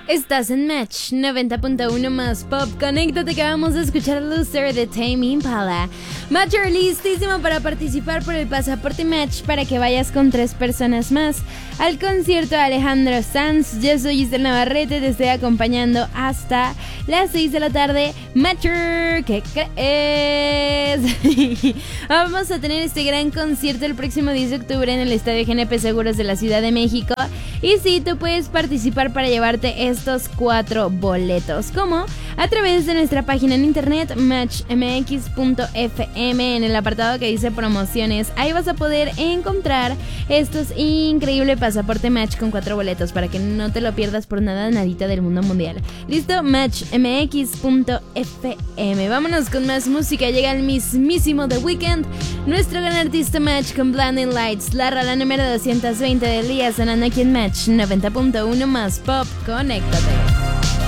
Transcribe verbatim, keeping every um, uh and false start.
Estás en Match noventa punto uno más Pop. Conéctate que vamos a escuchar Loser de Tame Impala. Matcher, listísimo para participar por el pasaporte Match para que vayas con tres personas más al concierto de Alejandro Sanz. Yo soy Giselle Navarrete, te estoy acompañando hasta las seis de la tarde. Matcher, ¿qué crees? Vamos a tener este gran concierto el próximo diez de octubre en el Estadio G N P Seguros de la Ciudad de México. Y sí, tú puedes participar para llevarte estos cuatro boletos. ¿Cómo? A través de nuestra página en internet match m x punto f m, en el apartado que dice promociones. Ahí vas a poder encontrar estos increíbles pasaporte Match con cuatro boletos para que no te lo pierdas por nada, nadita del mundo mundial. ¿Listo? match m x punto f m. Vámonos con más música. Llega el mismísimo The Weeknd, nuestro gran artista Match con Blinding Lights, la rola número doscientos veinte del día, sonando aquí en Match noventa punto uno más Pop. Conéctate.